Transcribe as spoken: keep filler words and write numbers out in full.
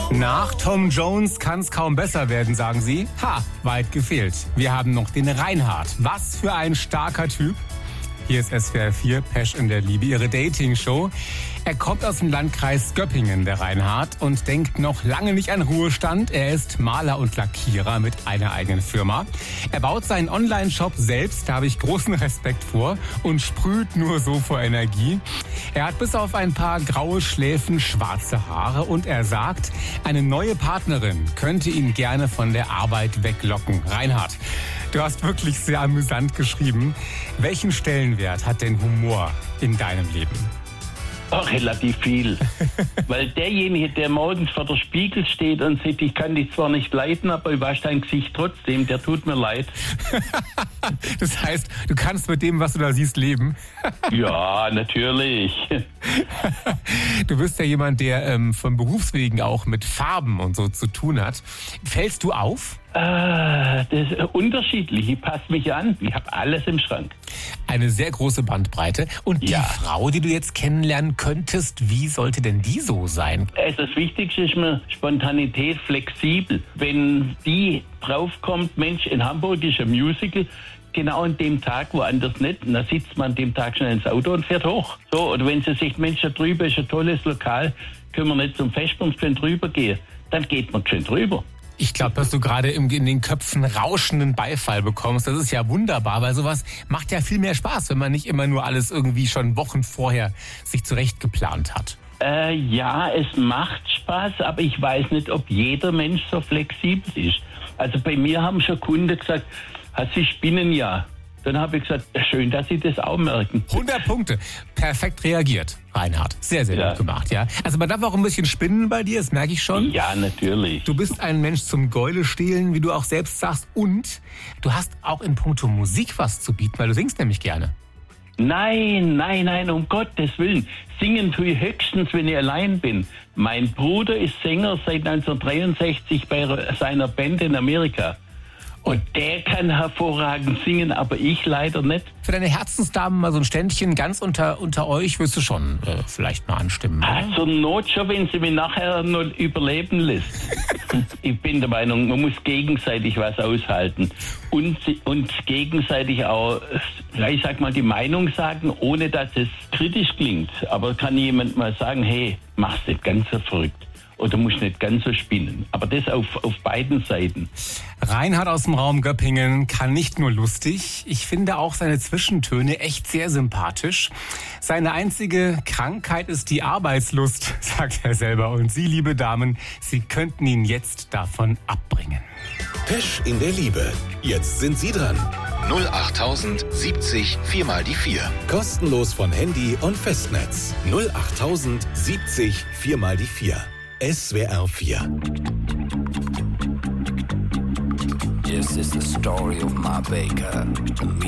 Nach Tom Jones kann's kaum besser werden, sagen Sie. Ha, weit gefehlt. Wir haben noch den Reinhard. Was für ein starker Typ. Hier ist S W R vier, Pesch in der Liebe, Ihre Dating-Show. Er kommt aus dem Landkreis Göppingen, der Reinhard, und denkt noch lange nicht an Ruhestand. Er ist Maler und Lackierer mit einer eigenen Firma. Er baut seinen Online-Shop selbst, da habe ich großen Respekt vor, und sprüht nur so vor Energie. Er hat bis auf ein paar graue Schläfen schwarze Haare und er sagt, eine neue Partnerin könnte ihn gerne von der Arbeit weglocken. Reinhard, du hast wirklich sehr amüsant geschrieben. Welchen Stellenwert hat denn Humor in deinem Leben? Ach, relativ viel. Weil derjenige, der morgens vor der Spiegel steht und sagt, ich kann dich zwar nicht leiden, aber ich wasche dein Gesicht trotzdem, der tut mir leid. Das heißt, du kannst mit dem, was du da siehst, leben? Ja, natürlich. Du bist ja jemand, der ähm, von Berufswegen auch mit Farben und so zu tun hat. Fällst du auf? Ah, das ist unterschiedlich. Ich passe mich an. Ich habe alles im Schrank. Eine sehr große Bandbreite. Und die Ja. Frau, die du jetzt kennenlernen könntest, wie sollte denn die so sein? Also das Wichtigste ist mir Spontanität, flexibel. Wenn die draufkommt, Mensch, in Hamburg ist ein Musical, genau an dem Tag, woanders nicht, und dann sitzt man an dem Tag schnell ins Auto und fährt hoch. So, oder wenn sie sagt, Mensch, da drüber ist ein tolles Lokal, können wir nicht zum Festpunkt schön drüber gehen, dann geht man schön drüber. Ich glaube, dass du gerade im- in den Köpfen rauschenden Beifall bekommst. Das ist ja wunderbar, weil sowas macht ja viel mehr Spaß, wenn man nicht immer nur alles irgendwie schon Wochen vorher sich zurecht geplant hat. Äh, ja, es macht Spaß, aber ich weiß nicht, ob jeder Mensch so flexibel ist. Also bei mir haben schon Kunden gesagt, "Ah, Sie spinnen ja." Dann habe ich gesagt, schön, dass Sie das auch merken. hundert Punkte. Perfekt reagiert, Reinhard. Sehr, sehr Ja. gut gemacht, ja. Also man darf auch ein bisschen spinnen bei dir, das merke ich schon. Ja, natürlich. Du bist ein Mensch zum Gäule stehlen, wie du auch selbst sagst. Und du hast auch in puncto Musik was zu bieten, weil du singst nämlich gerne. Nein, nein, nein, um Gottes Willen. Singen tue ich höchstens, wenn ich allein bin. Mein Bruder ist Sänger seit neunzehnhundertdreiundsechzig bei seiner Band in Amerika. Und der kann hervorragend singen, aber ich leider nicht. Für deine Herzensdamen mal so ein Ständchen ganz unter, unter euch wirst du schon äh, vielleicht mal anstimmen. Ah, zur Not schon, wenn sie mich nachher noch überleben lässt. Ich bin der Meinung, man muss gegenseitig was aushalten. Und, sie- und gegenseitig auch, ja, ich sag mal, die Meinung sagen, ohne dass es kritisch klingt. Aber kann jemand mal sagen, hey, mach's nicht ganz so verrückt. Oder musst nicht ganz so spinnen. Aber das auf, auf beiden Seiten. Reinhard aus dem Raum Göppingen kann nicht nur lustig, ich finde auch seine Zwischentöne echt sehr sympathisch. Seine einzige Krankheit ist die Arbeitslust, sagt er selber. Und Sie, liebe Damen, Sie könnten ihn jetzt davon abbringen. Pesch in der Liebe. Jetzt sind Sie dran. null acht siebzig viermal die vier. Kostenlos von Handy und Festnetz. null acht siebzig viermal die vier. S W R vier. This is the story of my baker, me